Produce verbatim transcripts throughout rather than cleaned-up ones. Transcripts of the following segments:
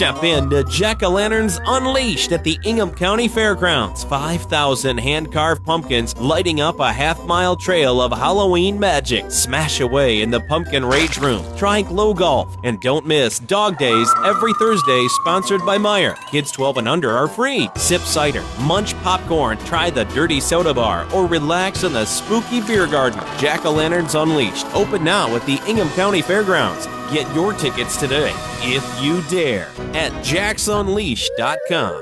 Step in to Jack-O-Lanterns Unleashed at the Ingham County Fairgrounds. five thousand hand-carved pumpkins lighting up a half-mile trail of Halloween magic. Smash away in the Pumpkin Rage Room. Try Glow Golf. And don't miss Dog Days every Thursday, sponsored by Meijer. Kids twelve and under are free. Sip cider, munch popcorn, try the Dirty Soda Bar, or relax in the spooky beer garden. Jack-O-Lanterns Unleashed. Open now at the Ingham County Fairgrounds. Get your tickets today, if you dare, at jacks unleashed dot com.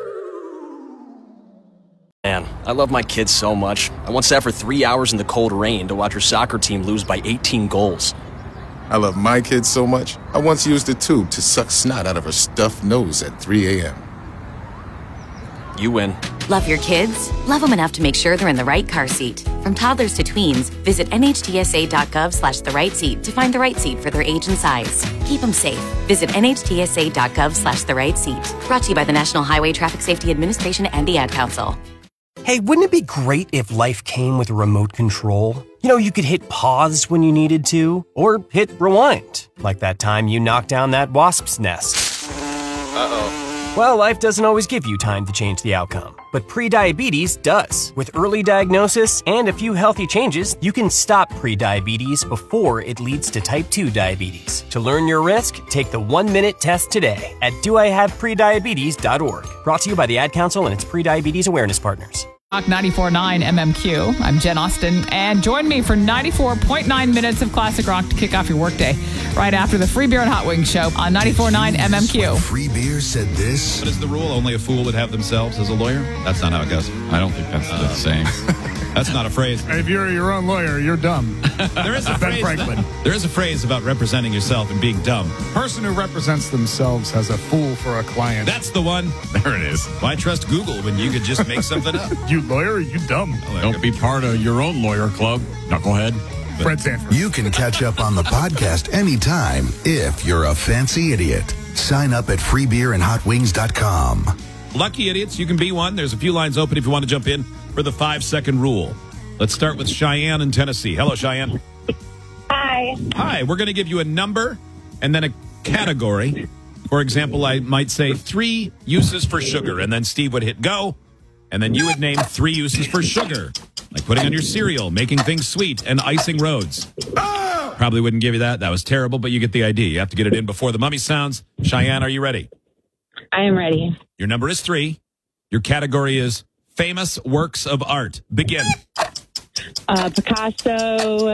Man, I love my kids so much. I once sat for three hours in the cold rain to watch her soccer team lose by eighteen goals. I love my kids so much, I once used a tube to suck snot out of her stuffed nose at three a.m. You win. Love your kids? Love them enough to make sure they're in the right car seat. From toddlers to tweens, visit N H T S A dot gov slash the right seat to find the right seat for their age and size. Keep them safe. Visit N H T S A dot gov slash the right seat. Brought to you by the National Highway Traffic Safety Administration and the Ad Council. Hey, wouldn't it be great if life came with a remote control? You know, you could hit pause when you needed to, or hit rewind, like that time you knocked down that wasp's nest. Uh-oh. Well, life doesn't always give you time to change the outcome, but prediabetes does. With early diagnosis and a few healthy changes, you can stop prediabetes before it leads to type two diabetes. To learn your risk, take the one-minute test today at do I have prediabetes dot org. Brought to you by the Ad Council and its prediabetes awareness partners. ninety-four point nine M M Q. I'm Jen Austen, and join me for ninety-four point nine minutes of classic rock to kick off your workday right after the Free Beer and Hot Wings show on ninety-four point nine M M Q. Free Beer said this. What is the rule? Only a fool would have themselves as a lawyer? That's not how it goes. I don't think that's the saying. That's not a phrase. If you're your own lawyer, you're dumb. There is a Ben phrase. Franklin. There is a phrase about representing yourself and being dumb. Person who represents themselves has a fool for a client. That's the one. There it is. Why trust Google when you could just make something up? You lawyer, you dumb. Don't be part of your own lawyer club, knucklehead. Fred Sanford. You can catch up on the podcast anytime if you're a fancy idiot. Sign up at free beer and hot wings dot com. Lucky idiots, you can be one. There's a few lines open if you want to jump in for the five-second rule. Let's start with Cheyenne in Tennessee. Hello, Cheyenne. Hi. Hi. We're going to give you a number and then a category. For example, I might say three uses for sugar, and then Steve would hit go, and then you would name three uses for sugar, like putting on your cereal, making things sweet, and icing roads. Probably wouldn't give you that. That was terrible, but you get the idea. You have to get it in before the mummy sounds. Cheyenne, are you ready? I am ready. Your number is three. Your category is famous works of art. Begin. Uh, Picasso.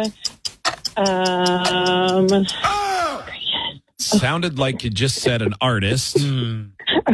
Um, Sounded like you just said an artist. True.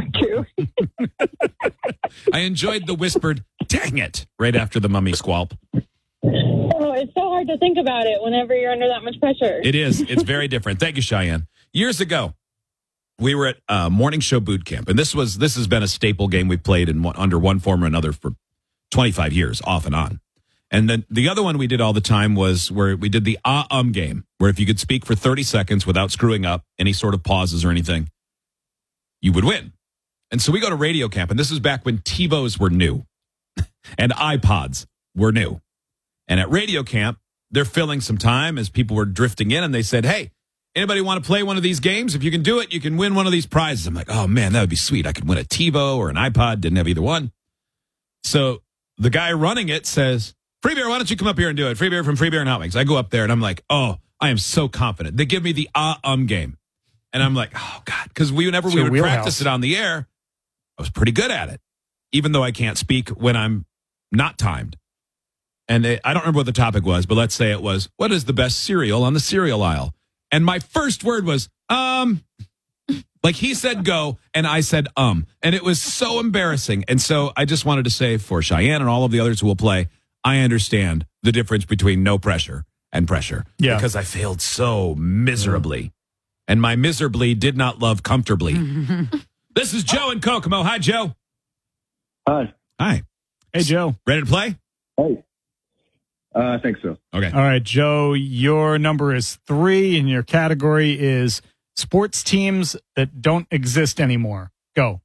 I enjoyed the whispered, dang it, right after the mummy squalp. Oh, it's so hard to think about it whenever you're under that much pressure. It is. It's very different. Thank you, Cheyenne. Years ago, we were at uh, Morning Show Boot Camp, and this was this has been a staple game we've played in one, under one form or another for twenty-five years, off and on. And then the other one we did all the time was where we did the ah-um game, where if you could speak for thirty seconds without screwing up any sort of pauses or anything, you would win. And so we go to radio camp, and this is back when TiVos were new and iPods were new. And at radio camp, they're filling some time as people were drifting in, and they said, hey, anybody want to play one of these games? If you can do it, you can win one of these prizes. I'm like, oh, man, that would be sweet. I could win a TiVo or an iPod. Didn't have either one. So the guy running it says, Free Beer, why don't you come up here and do it? Free Beer from Free Beer and Hot Wings. I go up there, and I'm like, oh, I am so confident. They give me the ah-um game. And I'm like, oh, God, because we, whenever we would wheelhouse. practice it on the air, I was pretty good at it, even though I can't speak when I'm not timed. And they, I don't remember what the topic was, but let's say it was, what is the best cereal on the cereal aisle? And my first word was, um, like he said go, and I said um. And it was so embarrassing. And so I just wanted to say for Cheyenne and all of the others who will play, I understand the difference between no pressure and pressure. Yeah. Because I failed so miserably. And my miserably did not love comfortably. This is Joe in Kokomo. Hi, Joe. Hi. Hi. Hey, Joe. Ready to play? Hey. Uh, I think so. Okay. All right, Joe, your number is three, and your category is sports teams that don't exist anymore. Go.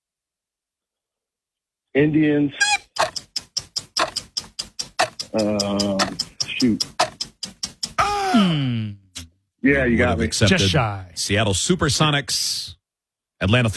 Indians. Um, shoot. Hmm. Yeah, you got me. Accepted. Just shy. Seattle Supersonics, Atlanta